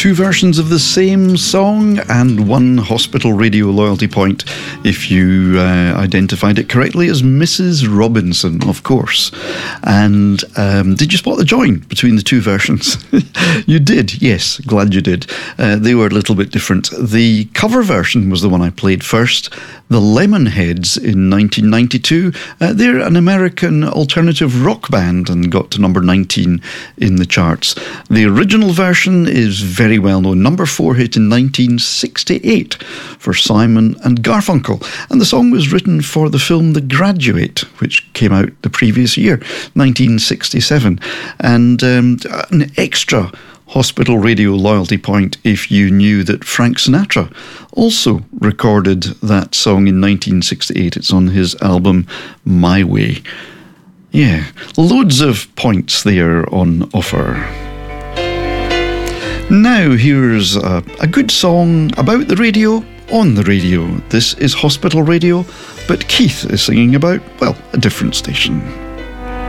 two versions of the same song and one hospital radio loyalty point if you identified it correctly as Mrs. Robinson, of course. And did you spot the join between the two versions? You did, yes, glad you did. They were a little bit different. The cover version was the one I played first. The Lemonheads in 1992. They're an American alternative rock band and got to number 19 in the charts. The original version is very well known. Number 4 hit in 1968 for Simon and Garfunkel. And the song was written for the film The Graduate, which came out the previous year, 1967. And an extra hospital radio loyalty point if you knew that Frank Sinatra also recorded that song in 1968. It's on his album My Way. Yeah, loads of points there on offer. Now here's a good song about the radio on the radio. This is hospital radio, but Keith is singing about, well, a different station.